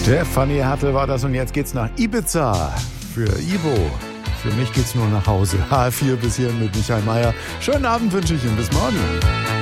Der Fanny Hertel war das und jetzt geht's nach Ibiza für Ivo. Für mich geht's nur nach Hause. H4 bis hier mit Michael Mayer. Schönen Abend wünsche ich Ihnen. Bis morgen.